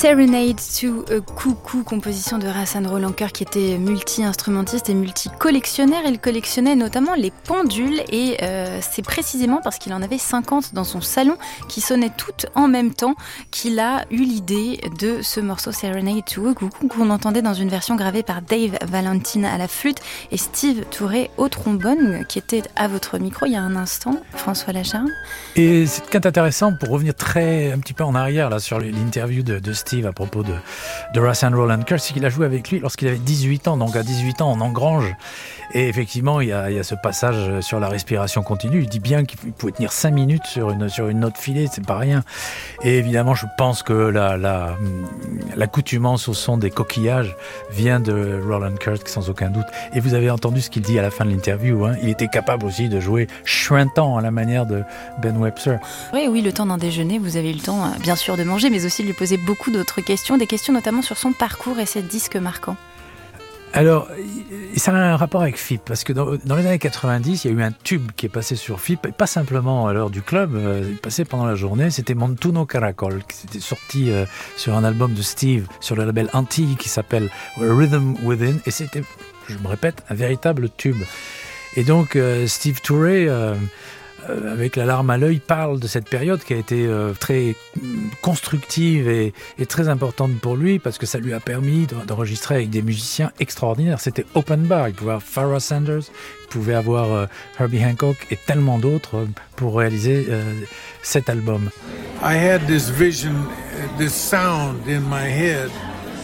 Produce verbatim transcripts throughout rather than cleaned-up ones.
Serenade to a Cuckoo, composition de Rahsaan Rollankar qui était multi-instrumentiste et multi-collectionneur. Il collectionnait notamment les pendules et euh, c'est précisément parce qu'il en avait cinquante dans son salon qui sonnaient toutes en même temps qu'il a eu l'idée de ce morceau Serenade to a Cuckoo qu'on entendait dans une version gravée par Dave Valentine à la flûte et Steve Touré au trombone qui était à votre micro il y a un instant, François Lacharme. Et c'est quand intéressant pour revenir très un petit peu en arrière là sur l'interview de, de Steve à propos de, de Rahsaan Rollankar, c'est qu'il a joué avec lui lorsqu'il avait dix-huit ans, donc à dix-huit ans on engrange. Et effectivement, il y, a, il y a ce passage sur la respiration continue. Il dit bien qu'il pouvait tenir cinq minutes sur une, sur une note filée, c'est pas rien. Et évidemment, je pense que la, la, l'accoutumance au son des coquillages vient de Rollankar, sans aucun doute. Et vous avez entendu ce qu'il dit à la fin de l'interview. Hein. Il était capable aussi de jouer chuintant à la manière de Ben Webster. Oui, oui, le temps d'un déjeuner, vous avez eu le temps, bien sûr, de manger, mais aussi de lui poser beaucoup d'autres questions, des questions notamment sur son parcours et ses disques marquants. Alors, ça a un rapport avec F I P, parce que dans, dans les années quatre-vingt-dix, il y a eu un tube qui est passé sur F I P, et pas simplement à l'heure du club, euh, il passait pendant la journée, c'était Montuno Caracol, qui était sorti euh, sur un album de Steve, sur le label Antilles, qui s'appelle Rhythm Within, et c'était, je me répète, un véritable tube. Et donc, euh, Steve Touré... Euh, Euh, avec la larme à l'œil, parle de cette période qui a été euh, très constructive et, et très importante pour lui parce que ça lui a permis d'enregistrer avec des musiciens extraordinaires. C'était open bar, il pouvait avoir Pharoah Sanders, il pouvait avoir euh, Herbie Hancock et tellement d'autres euh, pour réaliser euh, cet album. I had this vision, this sound in my head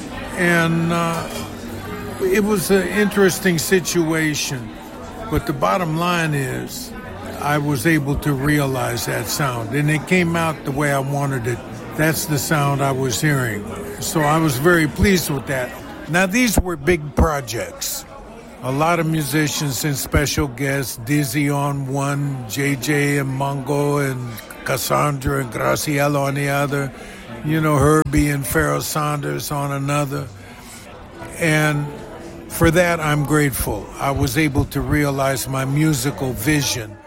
and uh, it was an interesting situation, but the bottom line is I was able to realize that sound, and it came out the way I wanted it. That's the sound I was hearing. So I was very pleased with that. Now, these were big projects. A lot of musicians and special guests, Dizzy on one, J J and Mongo and Cassandra and Graciela on the other, you know, Herbie and Pharoah Sanders on another. And for that, I'm grateful. I was able to realize my musical vision.